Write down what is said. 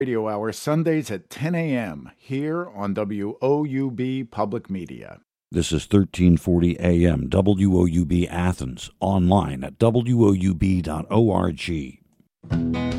Radio Hour Sundays at 10 a.m. here on WOUB Public Media. This is 1340 AM, WOUB Athens, online at woub.org.